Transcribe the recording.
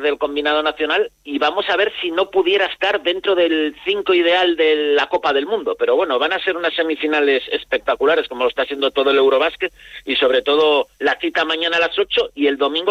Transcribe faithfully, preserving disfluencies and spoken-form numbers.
del combinado nacional, y vamos a ver si no pudiera estar dentro del cinco ideal de la Copa del Mundo. Pero bueno, van a ser unas semifinales espectaculares, como lo está haciendo todo el Eurobásquet, y sobre todo la cita mañana a las ocho y el domingo